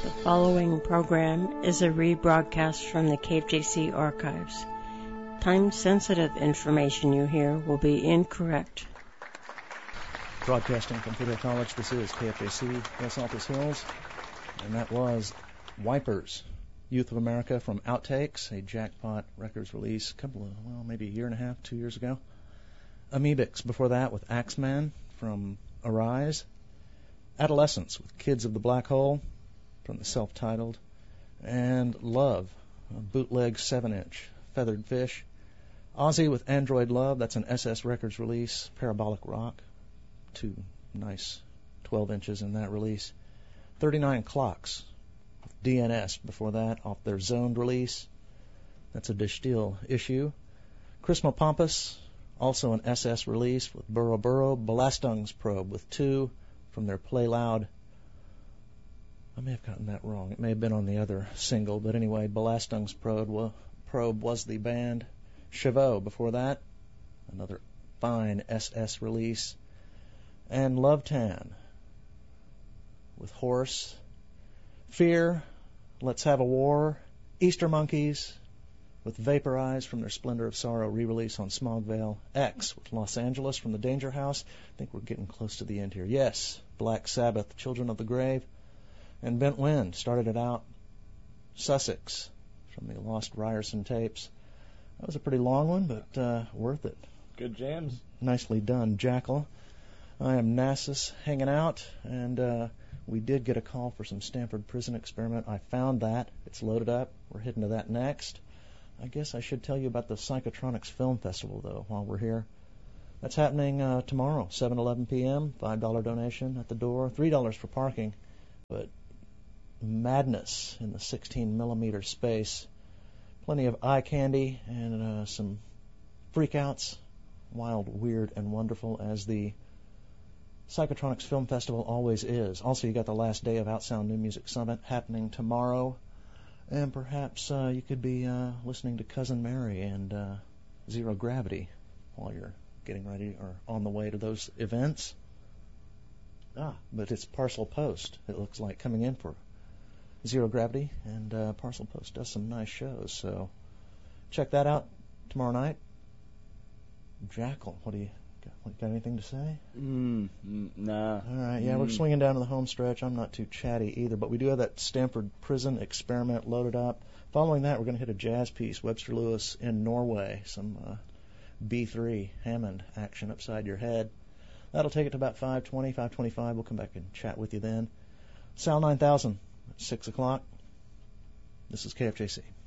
The following program is a rebroadcast from the KFJC archives. Time-sensitive information you hear will be incorrect. Broadcasting from Foothill College, this is KFJC, Los Altos Hills, and that was Wipers, Youth of America from Outtakes, a Jackpot Records release maybe a year and a half, 2 years ago. Amoebics before that with Axeman from Arise. Adolescence with Kids of the Black Hole from the self-titled. And Love, a bootleg 7-inch, Feathered Fish. Ozzy with Android Love, that's an SS Records release. Parabolic Rock, 2 nice 12 inches in that release. 39 Clocks with DNS before that, off their Zoned release. That's a Distill issue. Chrismopompous, also an SS release with Burrow Burrow. Belastungsprobe with 2 from their Play Loud. I may have gotten that wrong. It may have been on the other single, but anyway, Belastungsprobe was the band. Chauveau before that, another fine SS release. And Love Tan with Horse. Fear, Let's Have a War. Easter Monkeys with Vaporize from their Splendor of Sorrow re-release on Smogvale. X with Los Angeles from the Danger House. I think we're getting close to the end here. Yes, Black Sabbath, Children of the Grave. And Bent Wind started it out. Sussex from the Lost Ryerson tapes. That was a pretty long one, but worth it. Good jams. Nicely done, Jackal. I am Nassus hanging out, and we did get a call for some Stanford Prison Experiment. I found that. It's loaded up. We're heading to that next. I guess I should tell you about the Psychotronics Film Festival, though, while we're here. That's happening tomorrow, 7:11 p.m., $5 donation at the door, $3 for parking. But madness in the 16-millimeter space. Plenty of eye candy and some freakouts. Wild, weird, and wonderful as the Psychotronics Film Festival always is. Also, you got the last day of Outsound New Music Summit happening tomorrow. And perhaps you could be listening to Cousin Mary and Zero Gravity while you're getting ready or on the way to those events. But it's Parcel Post, it looks like, coming in for Zero Gravity, and Parcel Post does some nice shows, so check that out tomorrow night. Jackal, what do you got anything to say? Nah. All right, yeah, we're swinging down to the home stretch. I'm not too chatty either, but we do have that Stanford Prison Experiment loaded up. Following that, we're going to hit a jazz piece, Webster Lewis in Norway, some B3 Hammond action upside your head. That'll take it to about 5:20, 5:25. We'll come back and chat with you then. Sal 9000 at 6 o'clock. This is KFJC.